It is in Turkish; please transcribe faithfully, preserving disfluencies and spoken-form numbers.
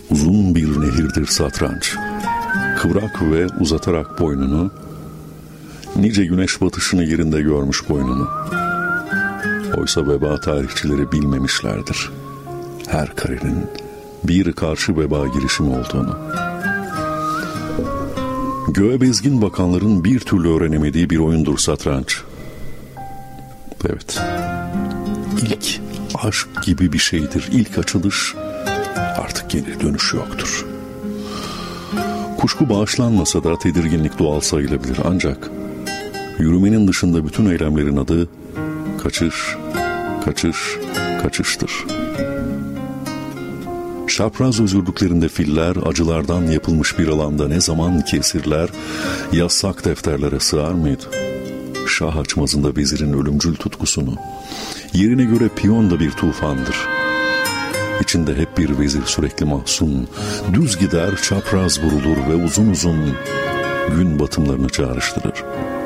Uzun bir nehirdir satranç. Kıvrak ve uzatarak boynunu, nice güneş batışını yerinde görmüş boynunu. Oysa veba tarihçileri bilmemişlerdir her karenin bir karşı veba girişimi olduğunu. Göğe bezgin bakanların bir türlü öğrenemediği bir oyundur satranç. Evet, ilk aşk gibi bir şeydir. İlk açılış, artık geri dönüş yoktur. Kuşku bağışlanmasa da tedirginlik doğal sayılabilir. Ancak yürümenin dışında bütün eylemlerin adı kaçış, kaçış, kaçıştır. Çapraz özgürlüklerinde filler, acılardan yapılmış bir alanda ne zaman ki esirler yasak defterlere sığar mıydı? Şah açmazında vezirin ölümcül tutkusunu, yerine göre piyon da bir tufandır. İçinde hep bir vezir sürekli mahzun, düz gider, çapraz vurulur ve uzun uzun gün batımlarını çağrıştırır.